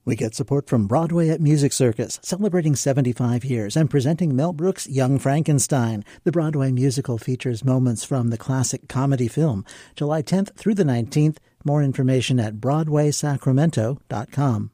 We get support from Broadway at Music Circus, celebrating 75 years and presenting Mel Brooks' Young Frankenstein. The Broadway musical features moments from the classic comedy film. July 10th through the 19th. More information at BroadwaySacramento.com.